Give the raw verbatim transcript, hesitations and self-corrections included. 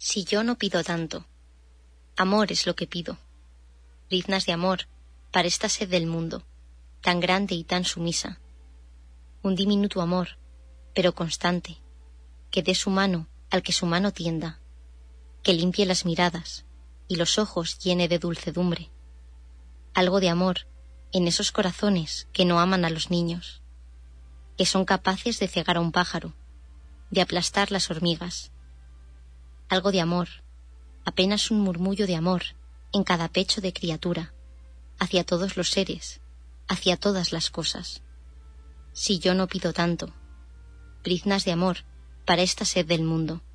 Si yo no pido tanto, amor es lo que pido, briznas de amor para esta sed del mundo, tan grande y tan sumisa. Un diminuto amor, pero constante, que dé su mano al que su mano tienda, que limpie las miradas y los ojos llene de dulcedumbre. Algo de amor en esos corazones que no aman a los niños, que son capaces de cegar a un pájaro, de aplastar las hormigas. Algo de amor, apenas un murmullo de amor en cada pecho de criatura, hacia todos los seres, hacia todas las cosas. Si yo no pido tanto, briznas de amor para esta sed del mundo.